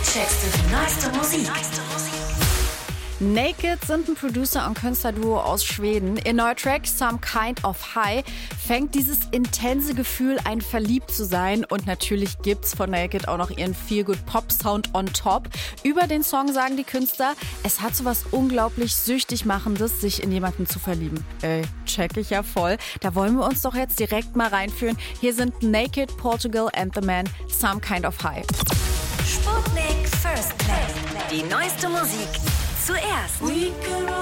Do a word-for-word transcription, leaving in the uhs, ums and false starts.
checkst du die neueste Musik. Naked sind ein Producer- und Künstlerduo aus Schweden. Ihr neuer Track Some Kind of High fängt dieses intense Gefühl ein, verliebt zu sein. Und natürlich gibt's von Naked auch noch ihren Feel-Good-Pop-Sound on top. Über den Song sagen die Künstler, es hat so was unglaublich süchtig Machendes, sich in jemanden zu verlieben. Ey, check ich ja voll. Da wollen wir uns doch jetzt direkt mal reinführen. Hier sind Naked, Portugal and the Man, Some Kind of High. Sputnik First Play. Die neueste Musik zuerst.